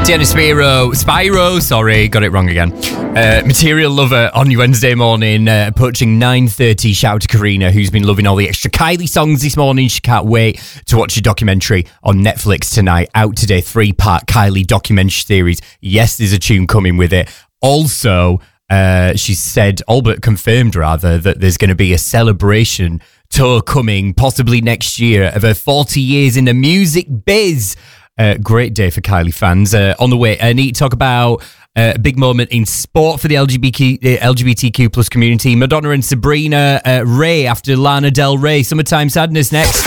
Sienna Spyro, sorry, got it wrong again. Material Lover on your Wednesday morning, approaching 9:30. Shout out to Karina, who's been loving all the extra Kylie songs this morning. She can't wait to watch your documentary on Netflix tonight. Out today, 3-part Kylie documentary series. Yes, there's a tune coming with it. Also, she said, all but confirmed rather, that there's going to be a celebration tour coming possibly next year of her 40 years in the music biz. Great day for Kylie fans. On the way, I need to talk about a big moment in sport for the LGBTQ plus community. Madonna and Sabrina Ray after Lana Del Rey. Summertime Sadness next.